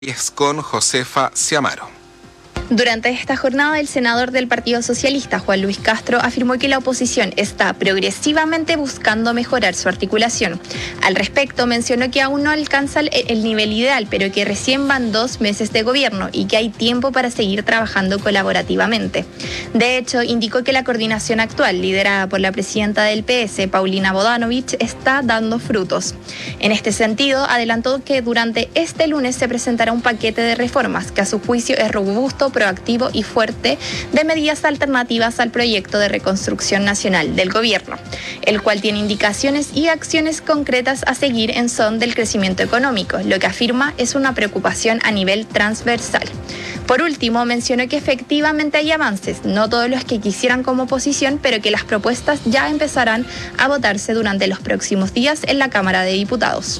Es con Josefa Ciamaro. Durante esta jornada, el senador del Partido Socialista, Juan Luis Castro, afirmó que la oposición está progresivamente buscando mejorar su articulación. Al respecto, mencionó que aún no alcanza el nivel ideal, pero que recién van 2 meses de gobierno y que hay tiempo para seguir trabajando colaborativamente. De hecho, indicó que la coordinación actual, liderada por la presidenta del PS, Paulina Bodanovich, está dando frutos. En este sentido, adelantó que durante este lunes se presentará un paquete de reformas que a su juicio es robusto, proactivo y fuerte de medidas alternativas al proyecto de reconstrucción nacional del gobierno, el cual tiene indicaciones y acciones concretas a seguir en son del crecimiento económico, lo que afirma es una preocupación a nivel transversal. Por último, mencionó que efectivamente hay avances, no todos los que quisieran como oposición, pero que las propuestas ya empezarán a votarse durante los próximos días en la Cámara de Diputados.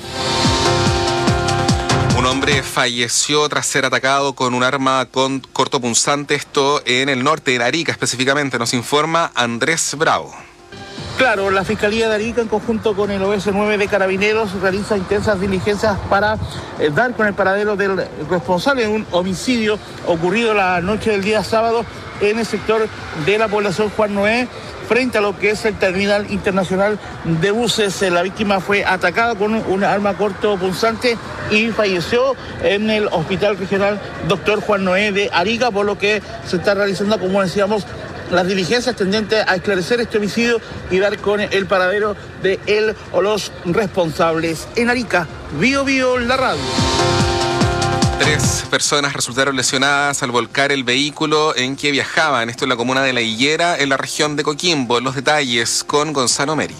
Un hombre falleció tras ser atacado con un arma cortopunzante, esto en el norte, en Arica específicamente, nos informa Andrés Bravo. Claro, la Fiscalía de Arica, en conjunto con el OS9 de Carabineros, realiza intensas diligencias para dar con el paradero del responsable de un homicidio ocurrido la noche del día sábado en el sector de la población Juan Noé, frente a lo que es el terminal internacional de buses. La víctima fue atacada con un arma cortopunzante y falleció en el Hospital Regional Dr. Juan Noé de Arica, por lo que se está realizando, como decíamos, las diligencias tendentes a esclarecer este homicidio y dar con el paradero de él o los responsables. En Arica, Bio Bio, la radio. 3 personas resultaron lesionadas al volcar el vehículo en que viajaban, esto en la comuna de La Higuera, en la región de Coquimbo. Los detalles con Gonzalo Meri.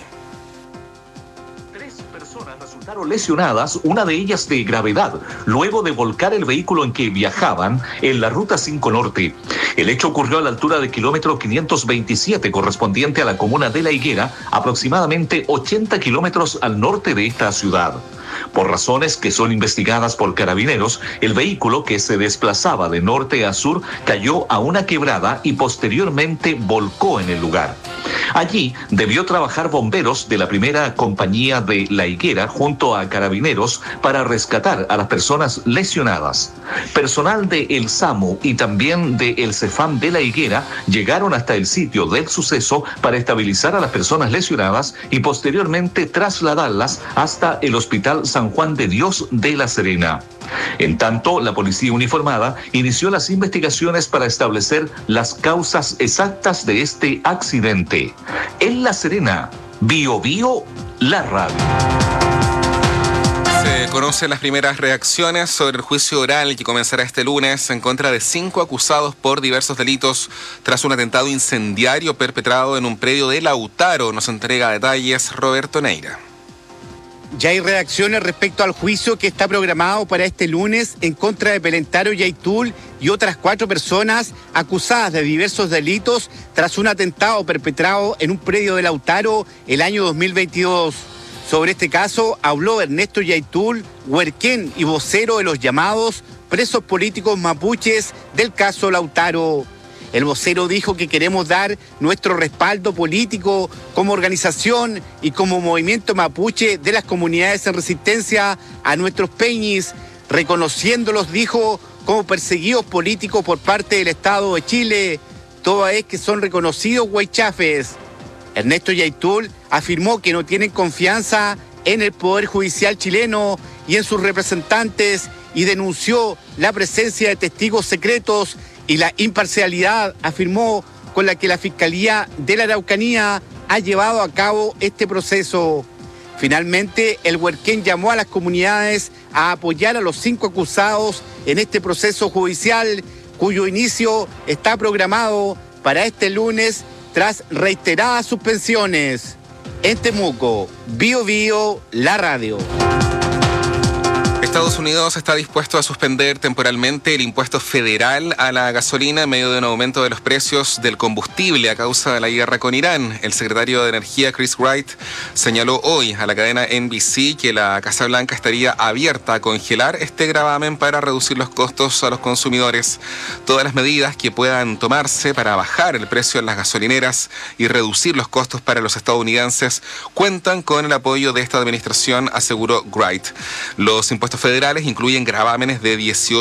3 personas resultaron lesionadas, una de ellas de gravedad, luego de volcar el vehículo en que viajaban en la Ruta 5 Norte. El hecho ocurrió a la altura del kilómetro 527, correspondiente a la comuna de La Higuera, aproximadamente 80 kilómetros al norte de esta ciudad. Por razones que son investigadas por Carabineros, el vehículo, que se desplazaba de norte a sur, cayó a una quebrada y posteriormente volcó en el lugar. Allí debió trabajar bomberos de la primera compañía de La Higuera junto a Carabineros para rescatar a las personas lesionadas. Personal de El SAMU y también de el CEFAM de La Higuera llegaron hasta el sitio del suceso para estabilizar a las personas lesionadas y posteriormente trasladarlas hasta el Hospital San Juan de Dios de La Serena. En tanto, la policía uniformada inició las investigaciones para establecer las causas exactas de este accidente. En La Serena, Bio Bio, la radio. Se conocen las primeras reacciones sobre el juicio oral que comenzará este lunes en contra de 5 acusados por diversos delitos tras un atentado incendiario perpetrado en un predio de Lautaro. Nos entrega detalles Roberto Neira. Ya hay reacciones respecto al juicio que está programado para este lunes en contra de Pelentaro Yaitul y otras 4 personas acusadas de diversos delitos tras un atentado perpetrado en un predio de Lautaro el año 2022. Sobre este caso habló Ernesto Yaitul, huerquén y vocero de los llamados presos políticos mapuches del caso Lautaro. El vocero dijo que queremos dar nuestro respaldo político como organización y como movimiento mapuche de las comunidades en resistencia a nuestros peñis, reconociéndolos, dijo, como perseguidos políticos por parte del Estado de Chile, toda vez que son reconocidos huaychafes. Ernesto Yaitul afirmó que no tienen confianza en el Poder Judicial chileno y en sus representantes y denunció la presencia de testigos secretos y la imparcialidad, afirmó, con la que la Fiscalía de la Araucanía ha llevado a cabo este proceso. Finalmente, el huerquén llamó a las comunidades a apoyar a los 5 acusados en este proceso judicial, cuyo inicio está programado para este lunes tras reiteradas suspensiones. En Temuco, Bio Bio, la radio. Estados Unidos está dispuesto a suspender temporalmente el impuesto federal a la gasolina en medio de un aumento de los precios del combustible a causa de la guerra con Irán. El secretario de Energía, Chris Wright, señaló hoy a la cadena NBC que la Casa Blanca estaría abierta a congelar este gravamen para reducir los costos a los consumidores. Todas las medidas que puedan tomarse para bajar el precio en las gasolineras y reducir los costos para los estadounidenses cuentan con el apoyo de esta administración, aseguró Wright. Los impuestos federales federales incluyen gravámenes de 18